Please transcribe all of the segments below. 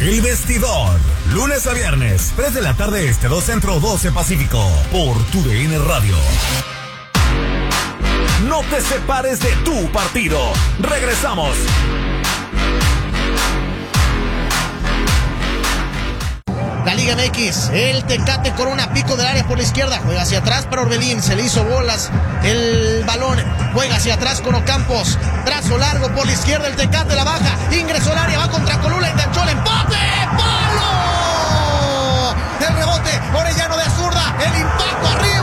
El Vestidor, lunes a viernes, 3 de la tarde este, 2 centro, 12 pacífico, por TUDN Radio. No te separes de tu partido. Regresamos. La Liga MX, el Tecate Corona, pico del área por la izquierda, juega hacia atrás para Orbelín, se le hizo bolas el balón, juega hacia atrás con Ocampos, trazo largo por la izquierda, el Tecate la baja, ingresó al área, va contra Colula, enganchó el empate, ¡palo! El rebote, Orellano de zurda, el impacto arriba.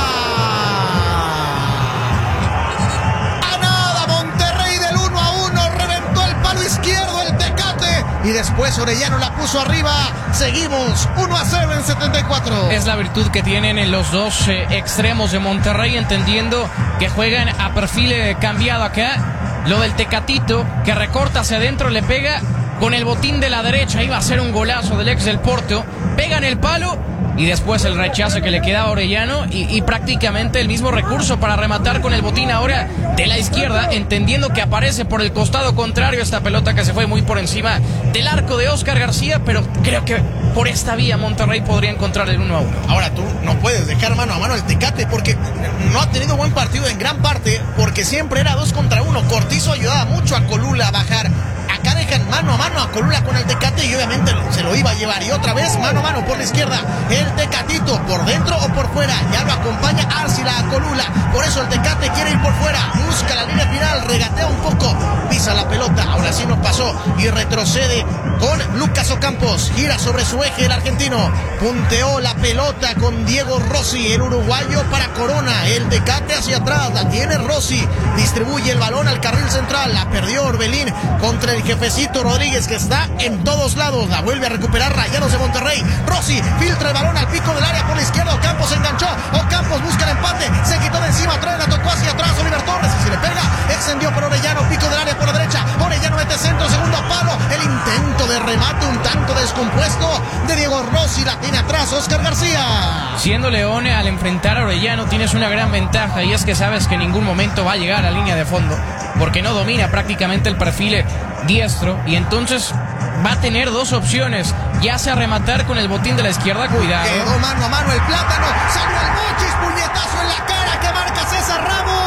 A nada, Monterrey del 1-1, reventó el palo izquierdo el Tecate y después Orellano la puso arriba. Seguimos 1-0 en 74. Es la virtud que tienen en los dos extremos de Monterrey, entendiendo que juegan a perfil cambiado acá. Lo del Tecatito, que recorta hacia adentro, le pega con el botín de la derecha. Iba a ser un golazo del ex del Porto. Pega en el palo y después el rechazo que le quedaba a Orellano y prácticamente el mismo recurso para rematar con el botín ahora de la izquierda, entendiendo que aparece por el costado contrario esta pelota que se fue muy por encima del arco de Oscar García, pero creo que por esta vía Monterrey podría encontrar el 1-1. Ahora tú no puedes dejar mano a mano al Tecate porque no ha tenido buen partido en gran parte, porque siempre era 2 contra 1. Cortizo ayudaba mucho a Colula a bajar. Acá dejan mano a mano a Colula con el Tecate y obviamente se lo iba a llevar. Y otra vez mano a mano por la izquierda. El Tecatito por dentro o por fuera. Ya lo acompaña Arcila a Colula. Por eso el Tecate quiere ir por fuera. Busca la línea final, regatea un poco. Pisa la pelota. Ahora sí no pasó. Y retrocede con Lucas Ocampos. Gira sobre su eje el argentino. Punteó la pelota con Diego Rossi, el uruguayo para Corona. El Tecate hacia atrás. La tiene Rossi. Distribuye el balón al carril central. La perdió Orbelín contra el jefecito Rodríguez, que está en todos lados. La vuelve a recuperar Rayados de Monterrey. Rossi filtra el balón al pico del área por la izquierda. Ocampos se enganchó. Ocampos busca el empate. Se quitó de encima. Trae, la tocó hacia atrás Oliver Torres. Y si le pega, extendió por Orellano. Pico del área por la derecha. Orellano mete centro. Segundo palo. El intento de remate un tanto descompuesto de Diego Rossi. La tiene atrás Oscar García. Siendo León, al enfrentar a Orellano tienes una gran ventaja, y es que sabes que en ningún momento va a llegar a línea de fondo, porque no domina prácticamente el perfil diestro, y entonces va a tener dos opciones, ya sea rematar con el botín de la izquierda, cuidado. Quedó mano a mano el Plátano, salió el Mochis, puñetazo en la cara que marca César Ramos.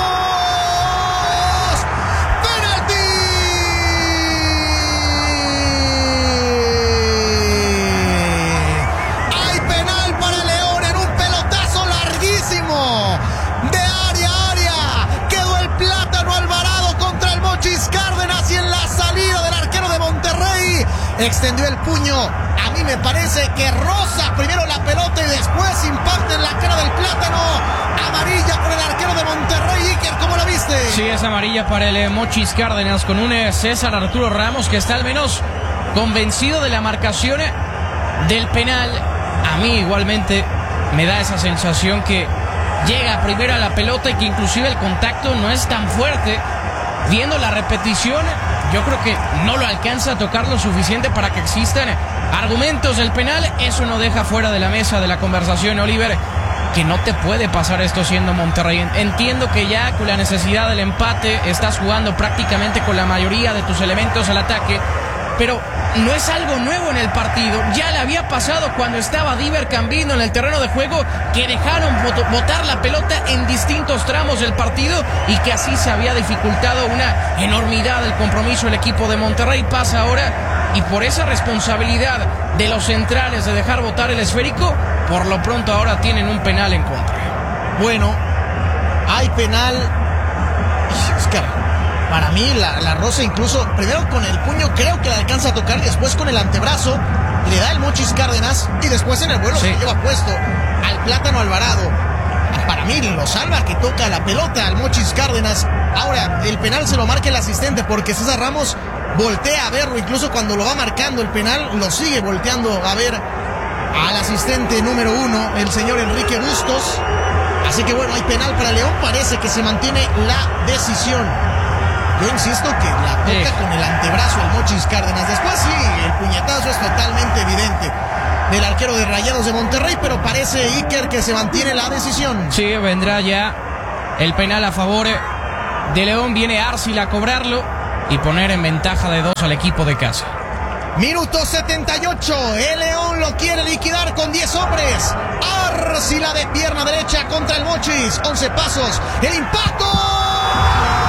¡Penalti! Hay penal para León en un pelotazo larguísimo. De área a área, quedó el Plátano Alvarado contra el Mochis Cárdenas, y en la salida del arquero de Monterrey extendió el puño. A mí me parece que roza primero la pelota y después impacta en la cara del Plátano. Amarilla por el arquero de Monterrey. Iker, ¿cómo la viste? Sí, es amarilla para el Mochis Cárdenas, con un César Arturo Ramos que está al menos convencido de la marcación del penal. A mí igualmente me da esa sensación que llega primero a la pelota y que inclusive el contacto no es tan fuerte. Viendo la repetición, yo creo que no lo alcanza a tocar lo suficiente para que existan argumentos del penal. Eso no deja fuera de la mesa de la conversación, Oliver, que no te puede pasar esto siendo Monterrey. Entiendo que ya con la necesidad del empate estás jugando prácticamente con la mayoría de tus elementos al ataque, pero no es algo nuevo en el partido. Ya le había pasado cuando estaba Diver Cambino en el terreno de juego, que dejaron botar la pelota en distintos tramos del partido y que así se había dificultado una enormidad del compromiso el equipo de Monterrey. Pasa ahora, y por esa responsabilidad de los centrales de dejar botar el esférico, por lo pronto ahora tienen un penal en contra. Bueno, hay penal. Oscar, para mí la roza incluso, primero con el puño creo que la alcanza a tocar, y después con el antebrazo le da el Mochis Cárdenas, y después en el vuelo se lleva puesto al Plátano Alvarado. Para mí lo salva que toca la pelota al Mochis Cárdenas. Ahora el penal se lo marca el asistente, porque César Ramos voltea a verlo, incluso cuando lo va marcando el penal lo sigue volteando a ver al asistente número 1, el señor Enrique Bustos. Así que bueno, hay penal para León, parece que se mantiene la decisión. Yo insisto que la toca con el antebrazo el Mochis Cárdenas. Después sí, el puñetazo es totalmente evidente del arquero de Rayados de Monterrey, pero parece, Iker, que se mantiene la decisión. Sí, vendrá ya el penal a favor de León. Viene Arcila a cobrarlo y poner en ventaja de 2 al equipo de casa. Minuto 78. El León lo quiere liquidar con 10 hombres. Arcila de pierna derecha contra el Mochis. 11 pasos. El impacto.